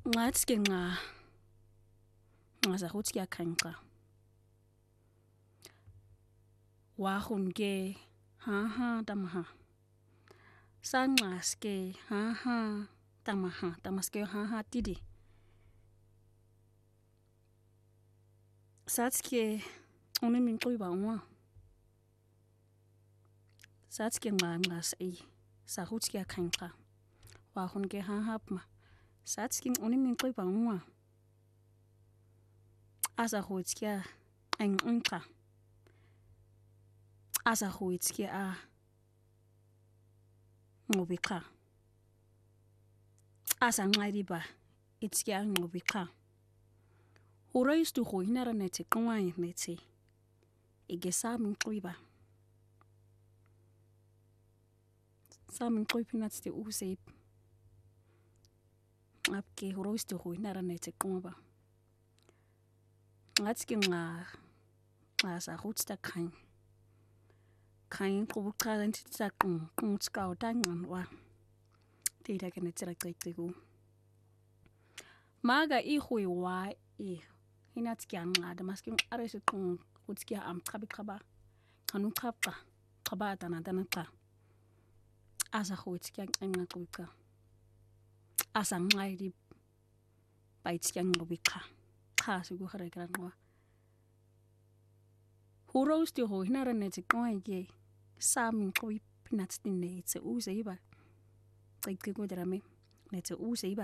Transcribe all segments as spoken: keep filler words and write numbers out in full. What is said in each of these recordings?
ngathi ke nqa ngaza ukuthi kuyakhanqa wahun ke ha ha tamaha sanqas ke ha ha tamaha tamaske ha ha tidi satske uneminxuba nwa satske nqanqas e sahuthi kuyakhanqa wahun ke ha ha pma satske uneminxuba nwa asa hutskia en unqa asa hutskia a ngobikha asa nqadiba itskia ngobikha urais tu khoinara netse qwai netse igesa minxiba samin qoipinat te usep apke urais tu khoinara netse qwaba ngatske nga asa hutsta khan khan qobuqhala ntitsa qum qumtska utanqanwa tida kenetsera qeqiku maga ihwe wa e hinatske nqada maske arese qum utske am qabi qaba qanu qabqa qaba tana tana qa asa hutske nqanqa qoqa asa nqaidi baitske ngobikha cha siku kharekra nqwa huros ti ho hinara netse qwaike samin qwi pinatsti netse uzeiba qeqiku drame netse uzeiba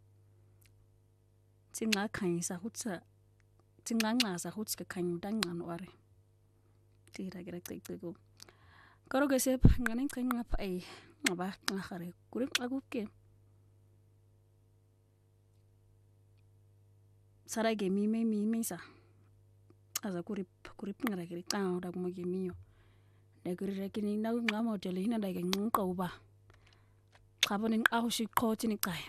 tsinga khanisa hutsa tsinga nqasa hutska khanyu tanqan ware tira gira qeqiku karoge sep ngane qenqa pa ai ngaba ngare kuri qakuke sarage mi me mi misa aza kuri kuri ngara kiri qao da kuma gemiyo da kuri rekini na ngamo tele hina da ke nqa uba qabone awshi qoti ni qai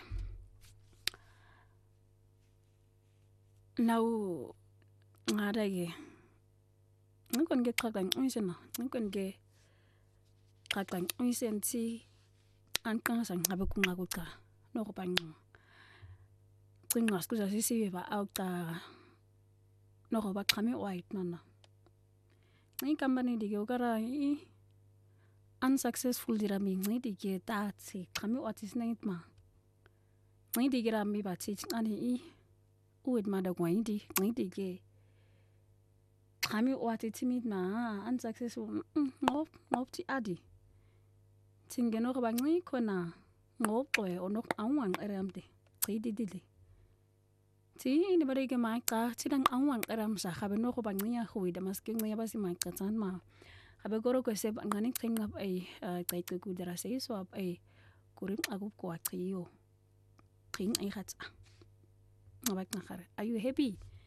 now ngada ke ngikon ke qaqan uisena ngikon ke qaqan uisenti anqasa ngabe kunqa kuqa no go banqo cinga skuza sisibe ba awqa no go ba qhame white nana ngi company dige ukara i unsuccessful dira mi ngi dige tatsi qhame otis nitma ngi dige ra mi ba tsi ani i uwed ma da kwaindi ngi dige qhame otis timit ma unsuccessful ngop ngop ti adi tingeno go ba ngi khona ngopwe onok awang eramde qididile ti ni bare ke maqa tidang awang eram sa khabe no go ba ngiya khuida maske ngiya basi maqa tsan ma khabe goro ko se ngani qinga ai qaiqe ku dara se so ai kurim agup ko aqiyo qing ai khatsa ngaba khare are you happy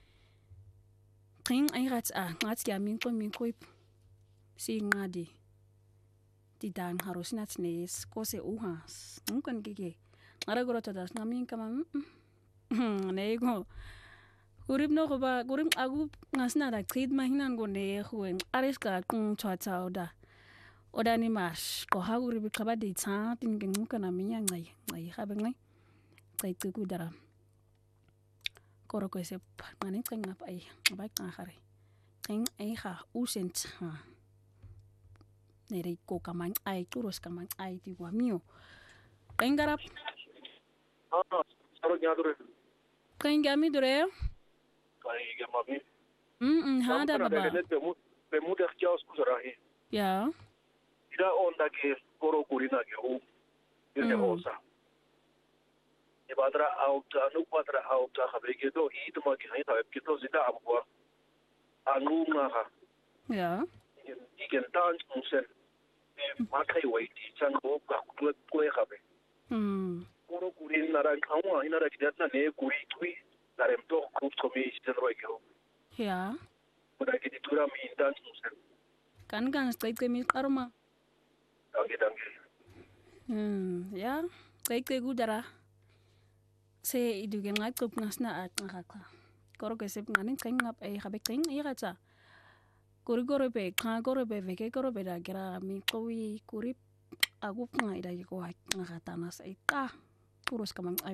qing ai khatsa ngat ya min ko min ko si ngadi ti dan harusna tsnes ko se uhas ngkan gege ara goro tadas ngamin kama nego kurib no ba kurim agu ngasna da qid mahinan go ne khuen aris ka kung chata oda oda ni mash ko ha kurib qaba de tsa tin gen kana minya ngai ngai khabe ngai qai ku dara koro ko se mani qenga pa ai ba ka khare qeng ai kha usent ha nere ko kaman ai turos kaman ai ti wa mio qengarap ah saro nyadure qengami dure kai ge mami mm hada baba be mu de chaos kuzarahi ya ida onda ke koro kurina ke u inde hosa e badra auta nu badra auta khabe ke do id ma ke haita ke to zida abwa anu ngaha ya igen tan unsen ma kai wai ti chan go ka ku ku khabe mm koro kurin nara kawa inara kidatna ne kuri tui darem to ku to mi sten roike ya ora ke ditura mi tan unsen kan kan stay kemi karma danke danke hmm ya kai kai gudara se iduge ngai kup nasna at ngaka koro ke sep ngani kengap ai khabe keng ai khatsa kuri goro be kha goro be veke goro be da gira mi qowi kuri agup ngai da ko ngaka tanas ai ka turus kamang